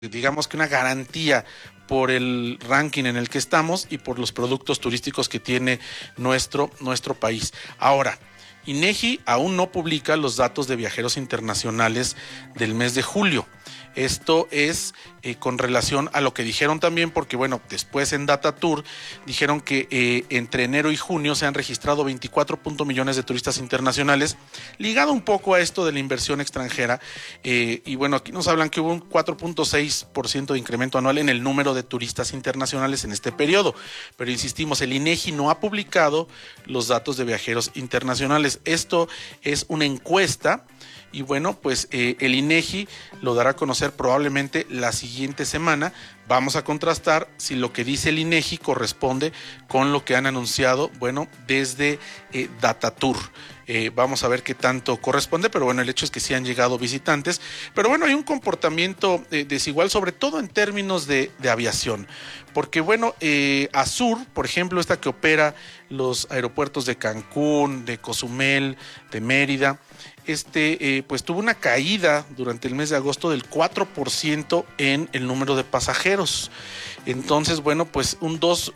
digamos que una garantía por el ranking en el que estamos y por los productos turísticos que tiene nuestro país. Ahora, INEGI aún no publica los datos de viajeros internacionales del mes de julio. Esto es con relación a lo que dijeron también, porque bueno, después en Datatur dijeron que entre enero y junio se han registrado 24 millones de turistas internacionales, ligado un poco a esto de la inversión extranjera, y bueno, aquí nos hablan que hubo un 4.6% de incremento anual en el número de turistas internacionales en este periodo, pero insistimos, el INEGI no ha publicado los datos de viajeros internacionales. Esto es una encuesta y bueno, pues el INEGI lo dará a conocer probablemente la siguiente semana. Vamos a contrastar si lo que dice el INEGI corresponde con lo que han anunciado, bueno, desde Datatur. Vamos a ver qué tanto corresponde, pero bueno, el hecho es que sí han llegado visitantes. Pero bueno, hay un comportamiento desigual, sobre todo en términos de aviación. Porque bueno, Azur, por ejemplo, esta que opera los aeropuertos de Cancún, de Cozumel, de Mérida, pues tuvo una caída durante el mes de agosto del 4% en el número de pasajeros. Entonces, bueno, pues un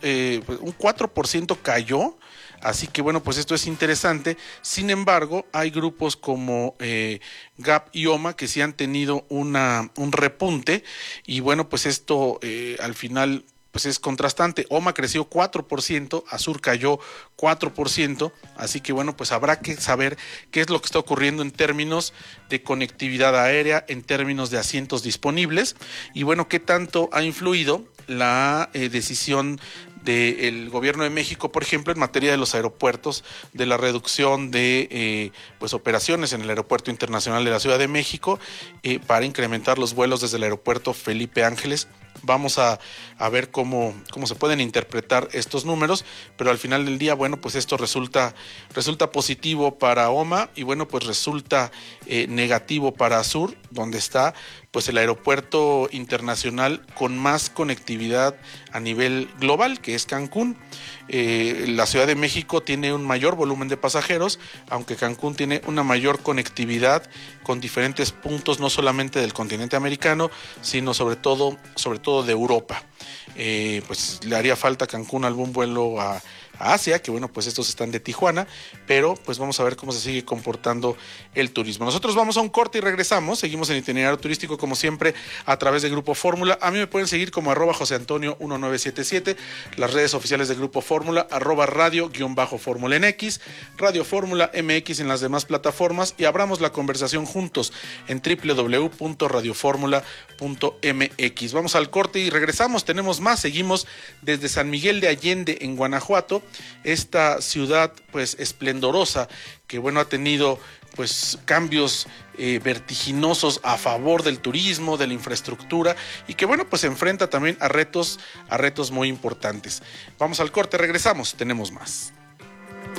4% cayó. Así que bueno, pues esto es interesante. Sin embargo, hay grupos como GAP y OMA que sí han tenido un repunte. Y bueno, pues esto al final pues es contrastante. OMA creció 4%, Azur cayó 4%, así que bueno, pues habrá que saber qué es lo que está ocurriendo en términos de conectividad aérea, en términos de asientos disponibles, y bueno, qué tanto ha influido la decisión del gobierno de México, por ejemplo, en materia de los aeropuertos, de la reducción de pues operaciones en el Aeropuerto Internacional de la Ciudad de México, para incrementar los vuelos desde el aeropuerto Felipe Ángeles. Vamos a ver cómo se pueden interpretar estos números, pero al final del día, bueno, pues esto resulta positivo para OMA y bueno, pues resulta negativo para Azur, donde está pues el aeropuerto internacional con más conectividad a nivel global, que es Cancún. La Ciudad de México tiene un mayor volumen de pasajeros, aunque Cancún tiene una mayor conectividad con diferentes puntos, no solamente del continente americano, sino sobre todo de Europa. Pues le haría falta a Cancún algún vuelo a Asia, que bueno, pues estos están de Tijuana, pero pues vamos a ver cómo se sigue comportando el turismo. Nosotros vamos a un corte y regresamos, seguimos en Itinerario Turístico como siempre a través de Grupo Fórmula. A mí me pueden seguir como @JoseAntonio1977, las redes oficiales de Grupo Fórmula, @radio_Fórmula en X, Radio Fórmula MX en las demás plataformas, y abramos la conversación juntos en www.radioformula.mx. Vamos al corte y regresamos, tenemos más, seguimos desde San Miguel de Allende en Guanajuato, esta ciudad pues esplendorosa que bueno ha tenido pues cambios vertiginosos a favor del turismo, de la infraestructura, y que bueno pues se enfrenta también a retos muy importantes. Vamos al corte, regresamos, tenemos más.